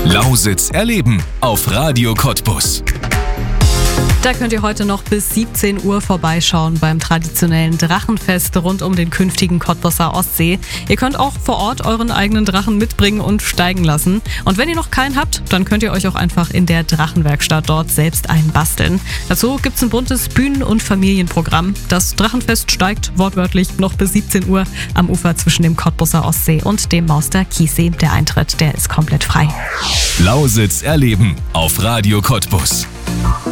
Lausitz erleben auf Radio Cottbus. Da könnt ihr heute noch bis 17 Uhr vorbeischauen beim traditionellen Drachenfest rund um den künftigen Cottbuser Ostsee. Ihr könnt auch vor Ort euren eigenen Drachen mitbringen und steigen lassen. Und wenn ihr noch keinen habt, dann könnt ihr euch auch einfach in der Drachenwerkstatt dort selbst einen basteln. Dazu gibt's ein buntes Bühnen- und Familienprogramm. Das Drachenfest steigt wortwörtlich noch bis 17 Uhr am Ufer zwischen dem Cottbuser Ostsee und dem Mauster Kiessee. Der Eintritt, der ist komplett frei. Lausitz erleben auf Radio Cottbus.